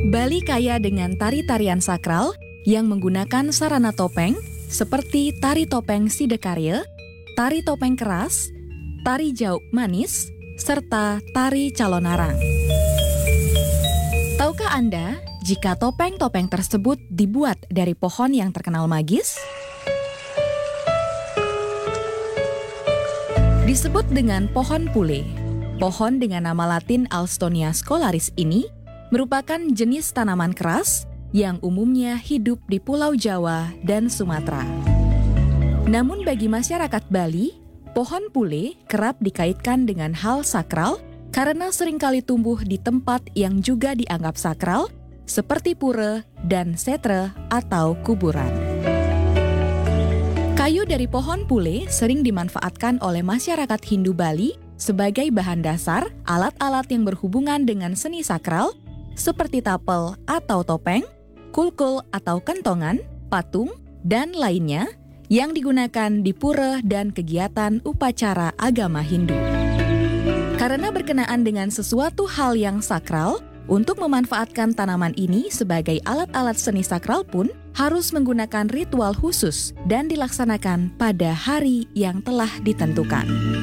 Bali kaya dengan tari-tarian sakral yang menggunakan sarana topeng seperti tari topeng Sidekarya, tari topeng keras, tari jauk manis, serta tari calonarang. Tahukah Anda jika topeng-topeng tersebut dibuat dari pohon yang terkenal magis? Disebut dengan pohon pule. Pohon dengan nama latin Alstonia scholaris ini merupakan jenis tanaman keras yang umumnya hidup di Pulau Jawa dan Sumatera. Namun bagi masyarakat Bali, pohon pule kerap dikaitkan dengan hal sakral karena seringkali tumbuh di tempat yang juga dianggap sakral, seperti pura dan setre atau kuburan. Kayu dari pohon pule sering dimanfaatkan oleh masyarakat Hindu Bali sebagai bahan dasar alat-alat yang berhubungan dengan seni sakral, seperti tapel atau topeng, kulkul atau kentongan, patung, dan lainnya yang digunakan di pura dan kegiatan upacara agama Hindu. Karena berkenaan dengan sesuatu hal yang sakral, untuk memanfaatkan tanaman ini sebagai alat-alat seni sakral pun harus menggunakan ritual khusus dan dilaksanakan pada hari yang telah ditentukan.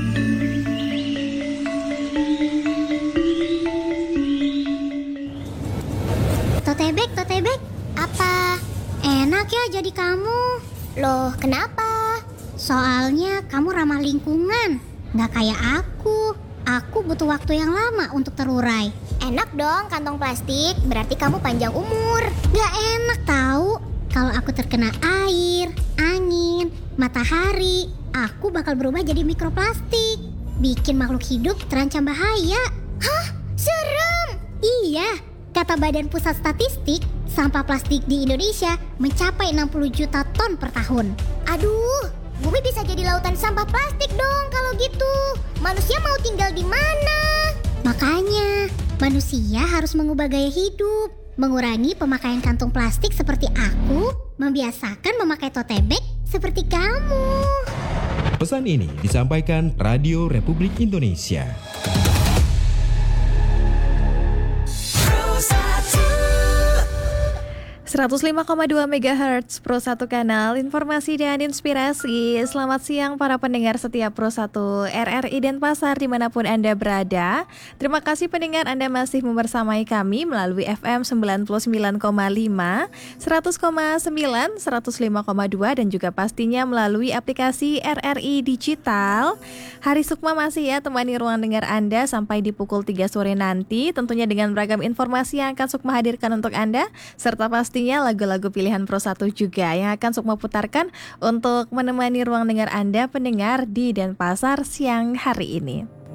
Totebek, apa? Enak ya jadi kamu. Loh, kenapa? Soalnya kamu ramah lingkungan, nggak kayak aku. Aku butuh waktu yang lama untuk terurai. Enak dong kantong plastik, berarti kamu panjang umur. Nggak enak tahu. Kalau aku terkena air, angin, matahari, aku bakal berubah jadi mikroplastik. Bikin makhluk hidup terancam bahaya. Hah? Serem! Iya, kata Badan Pusat Statistik, sampah plastik di Indonesia mencapai 60 juta ton per tahun. Aduh, bumi bisa jadi lautan sampah plastik dong kalau gitu. Manusia mau tinggal di mana? Makanya, manusia harus mengubah gaya hidup, mengurangi pemakaian kantong plastik seperti aku, membiasakan memakai tote bag seperti kamu. Pesan ini disampaikan Radio Republik Indonesia. 105,2 MHz Pro 1 Kanal, informasi dan inspirasi. Selamat siang para pendengar setia Pro 1 RRI Denpasar dimanapun Anda berada. Terima kasih pendengar Anda masih membersamai kami melalui FM 99,5, 100,9, 105,2 dan juga pastinya melalui aplikasi RRI Digital. Hari Sukma masih ya temani ruang dengar Anda sampai di pukul 3 sore nanti, tentunya dengan beragam informasi yang akan Sukma hadirkan untuk Anda, serta pastinya lagu-lagu pilihan Pro 1 juga yang akan Sukma putarkan untuk menemani ruang dengar Anda pendengar di Denpasar siang hari ini.